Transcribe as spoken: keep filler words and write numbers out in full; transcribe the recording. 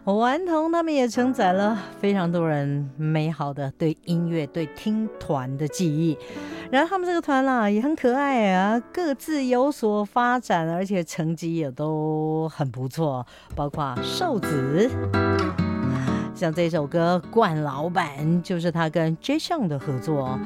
顽童他们也承载了非常多人美好的对音乐、对听团的记忆。然后他们这个团啦、啊、也很可爱啊，各自有所发展，而且成绩也都很不错，包括瘦子。像这首歌《冠老板》就是他跟 Jay Sean 的合作。